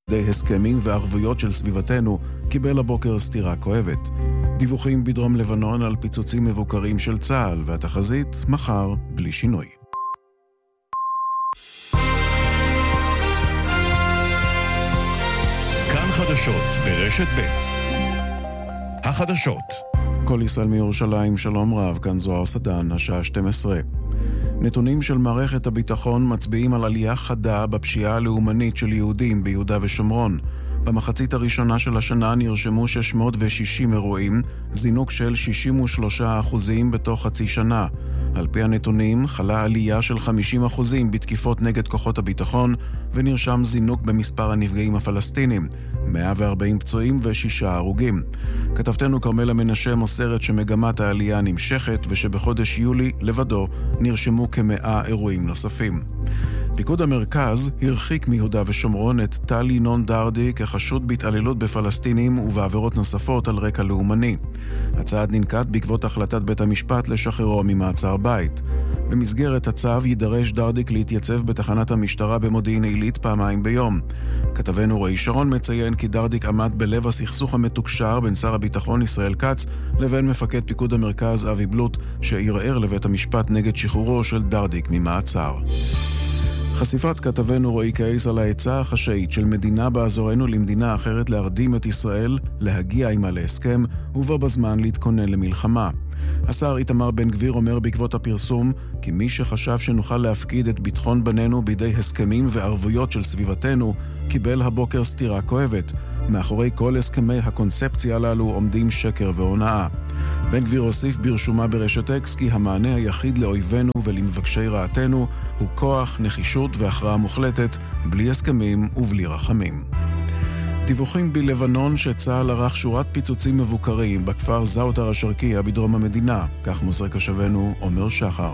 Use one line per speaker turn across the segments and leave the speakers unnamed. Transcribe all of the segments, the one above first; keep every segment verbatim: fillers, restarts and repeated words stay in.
די הסכמים וערבויות של סביבתנו, קיבל הבוקר סתירה כואבת. דיווחים בדרום לבנון על פיצוצים מבוקרים של צה"ל, והתחזית מחר בלי שינוי.
כאן חדשות ברשת ב'. החדשות.
כל ישראל מירושלים, שלום רב, כאן זוהר סדן, השעה שתים עשרה. נתונים של מערכת הביטחון מצביעים על עלייה חדה בפשיעה הלאומנית של יהודים ביהודה ושומרון. במחצית הראשונה של השנה נרשמו שש מאות ושישים אירועים, זינוק של שישים ושלושה אחוזים בתוך חצי שנה. על פי הנתונים, חלה עלייה של חמישים אחוזים בתקיפות נגד כוחות הביטחון, ונרשם זינוק במספר הנפגעים הפלסטינים, מאה וארבעים פצועים ושישה הרוגים. כתבתנו קרמלה מנשה מוסרת שמגמת העלייה נמשכת, ושבחודש יולי לבדו נרשמו כמאה אירועים נוספים. פיקוד המרכז הרחיק מיהודה ושומרון את טל ינון דרדי כחשוד בהתעללות בפלסטינים ובעבירות נוספות על רקע לאומני. הצעד ננקט בעקבות החלטת בית המשפט לשחררו ממעצר בית. במסגרת הצו יידרש דרדיק להתייצב בתחנת המשטרה במודיעין עילית פעמיים ביום. כתבנו רועי שרון מציין כי דרדיק עמד בלב הסכסוך המתוקשר בין שר הביטחון ישראל כץ לבין מפקד פיקוד המרכז אבי בלוט, שערער לבית המשפט נגד שחרורו של דרדיק ממעצר. חשיפת כתבנו רועי קייס על ההצעה החשאית של מדינה באזורנו למדינה אחרת להרדים את ישראל, להגיע עימה להסכם, ובו בזמן להתכונן למלחמה. השר איתמר בן גביר אומר בעקבות הפרסום כי מי שחשב שנוכל להפקיד את ביטחון בנינו בידי הסכמים וערבויות של סביבתנו, קיבל הבוקר סתירה כואבת. מאחורי כל הסכמי הקונספציה הללו עומדים שקר והונאה. בן גביר הוסיף ברשומה ברשת אקס כי המענה היחיד לאויבינו ולמבקשי רעתנו הוא כוח, נחישות והכרעה מוחלטת, בלי הסכמים ובלי רחמים. דיווחים בלבנון שצה"ל ערך שורת פיצוצים מבוקרים בכפר זאוטר השרקיה בדרום המדינה, כך מוסר כתבנו עומר שחר.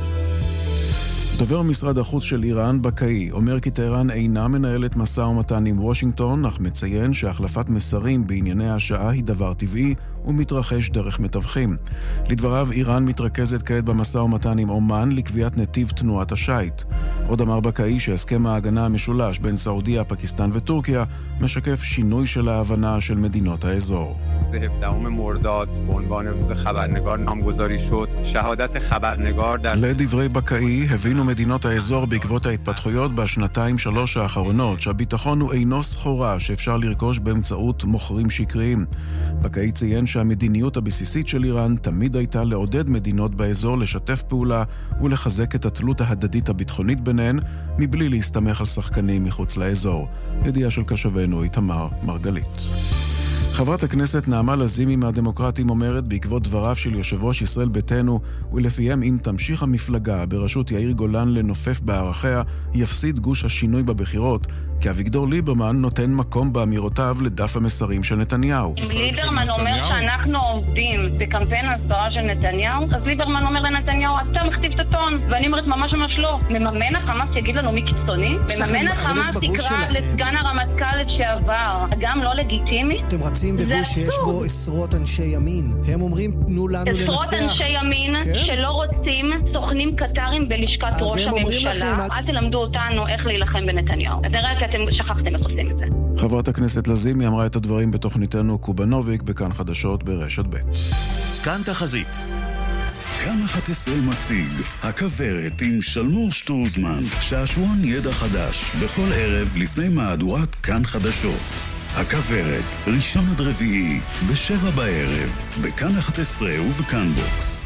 דובר משרד החוץ של איראן בקאי אומר כי טהרן אינה מנהלת משא ומתן עם וושינגטון, אך מציין שהחלפת מסרים בענייני השעה היא דבר טבעי ומתרחש דרך מתווכים. לדבריו, איראן מתרכזת כעת במשא ומתן עם אומן לקביעת נתיב תנועת השייט. עוד אמר בקאי שהסכם ההגנה המשולש בין סעודיה, פקיסטן וטורקיה משקף שינוי של ההבנה של מדינות האזור.
זה هفدهم مرداد به عنوان روز خبرنگار نامگذاری شد. شهادت خبرنگار در
לדברי בקאי הבינו מדינות האזור בעקבות ההתפתחויות בשנתיים שלוש האחרונות שהביטחון הוא אינו סחורה שאפשר לרכוש באמצעות מוכרים שקריים. בקאי ציין שהמדיניות הבסיסית של איראן תמיד הייתה לעודד מדינות באזור לשתף פעולה ולחזק את התלות ההדדית הביטחונית ביניהן מבלי להסתמך על שחקנים מחוץ לאזור. ידיעה של קשבנו איתמר מרגלית. חברת הכנסת נעמה לזימי מהדמוקרטים אומרת בעקבות דבריו של יושב ראש ישראל ביתנו ולפיהם אם תמשיך המפלגה בראשות יאיר גולן לנופף בערכיה יפסיד גוש השינוי בבחירות, כי אביגדור ליברמן נותן מקום באמירותיו לדף המסרים של נתניהו.
אם ליברמן אומר שאנחנו עובדים בקמפיין הסברה של נתניהו, אז ליברמן אומר לנתניהו, אתה מכתיב את הטון, ואני אומרת ממש ממש לא. מממן החמאס יגיד לנו מי קיצוני? מממן החמאס תקרא לסגן הרמטכ"ל לשעבר, גם לא לגיטימי?
אתם רצים בגוש שיש בו עשרות אנשי ימין. הם אומרים, תנו לנו לנצח.
עשרות אנשי ימין שלא רוצים סוכנים קטרים בלשכת ראש הממשלה. אל תלמדו אותנו איך להילחם בנתניהו. אתם שכחתם איך עושים את זה.
חברת הכנסת לזימי אמרה את הדברים בתוכניתנו קובנוביק בכאן חדשות ברשת ב'.
כאן תחזית. כאן אחת עשרה מציג הכברת עם שלמור שטורזמן, שעשועון ידע חדש בכל ערב לפני מהדורת כאן חדשות. הכברת, ראשון עד רביעי בשבע בערב בכאן אחת עשרה ובכאן בוקס.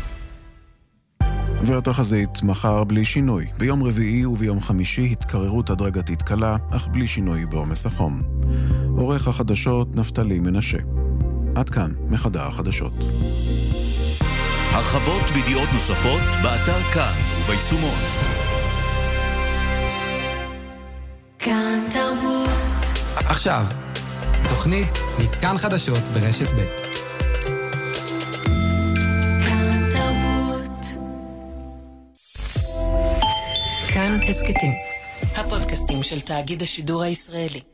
והתחזית מחר בלי שינוי. ביום רביעי וביום חמישי התקררות הדרגתית קלה, אך בלי שינוי בעומס החום. עורך החדשות נפתלי מנשה. עד כאן מחדר החדשות.
הרחבות וידיעות נוספות באתר כאן וביישומון.
כאן תרבות.
עכשיו, תוכנית מכאן חדשות ברשת ב'.
כאן הסקטים, הפודקאסטים של תאגיד השידור הישראלי.